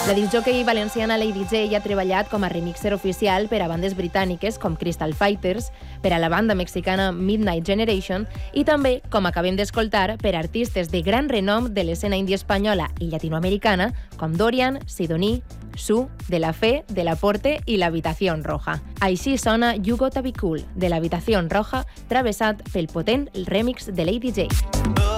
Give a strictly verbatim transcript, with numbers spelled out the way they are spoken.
La discjòquei valenciana Lady J ha treballat com a remixer oficial per a bandes britàniques com Crystal Fighters, per a la banda mexicana Midnight Generation i també, com acabem d'escoltar, per a artistes de gran renom de l'escena índia espanyola i llatinoamericana com Dorian, Sidoní, Su, De La Fe, De La Porte i l'Habitació Roja. Així sona You Gotta Be Cool, de l'Habitació Roja, travessat pel potent remix de Lady J.